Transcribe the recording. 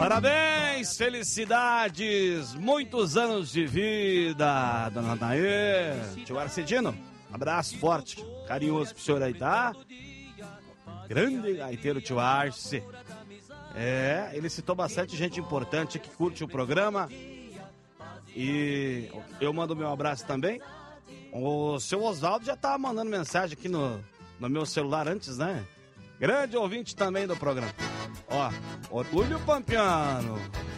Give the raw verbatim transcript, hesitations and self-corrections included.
Parabéns, felicidades, muitos anos de vida, dona Naê. Tio Arcedino, abraço forte, carinhoso pro senhor aí, tá? Grande gaiteiro, tio Arce. É, ele citou bastante gente importante que curte o programa. E eu mando meu abraço também. O seu Oswaldo já tá mandando mensagem aqui no, no meu celular antes, né? Grande ouvinte também do programa. Ó, Orgulho Pampiano.